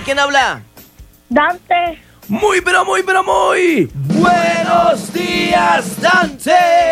¿quién habla? Dante. Muy, pero muy, pero muy buenos días, Dante.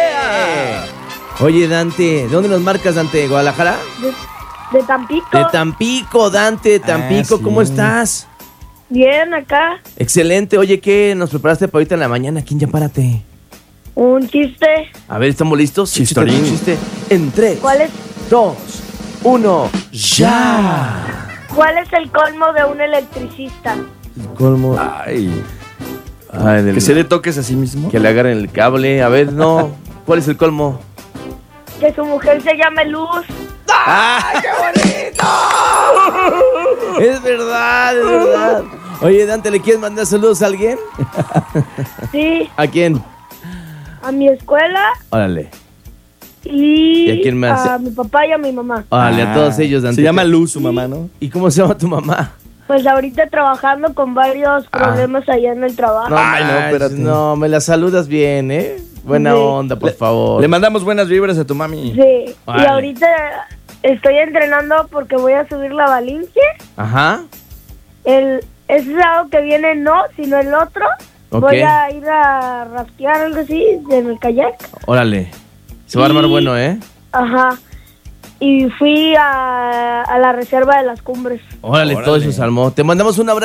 Oye, Dante, ¿de dónde nos marcas, Dante? ¿Guadalajara? De Tampico. De Tampico, Dante, Tampico, sí. ¿Cómo estás? Bien, acá. Excelente, oye, ¿qué nos preparaste para ahorita en la mañana? ¿Quién ya párate? Un chiste. A ver, ¿estamos listos? Chistorín. Un chiste. En 3, ¿Cuál es 2, 1, ya. ¿Cuál es el colmo de un electricista? El colmo. Ay, Ay, que se le toques a sí mismo. Que le agarren el cable. A ver, no. ¿Cuál es el colmo? Que su mujer se llame Luz. ¡Ay, qué bonito! Es verdad, es verdad. Oye, Dante, ¿le quieres mandar saludos a alguien? Sí, ¿A quién? a mi escuela Órale. y ¿Y a quién más? a mi papá y a mi mamá. Órale, a todos ellos, Dante. Se llama Luz, su mamá, ¿no? ¿Y cómo se llama tu mamá? Pues ahorita trabajando con varios problemas allá en el trabajo. Ay, no, manches, espérate. No, me la saludas bien, ¿eh? Buena Sí. onda, por favor. Le mandamos buenas vibras a tu mami. Sí, Vale. y ahorita estoy entrenando porque voy a subir la Valincia. Ajá. Ese sábado que viene no, sino el otro. Ok. Voy a ir a raftear algo así en el kayak. Órale. Se va a armar Y- bueno, ¿eh? Ajá. Y fui a la reserva de las cumbres. Órale, todo Órale. eso se armó. Te mandamos un abrazo.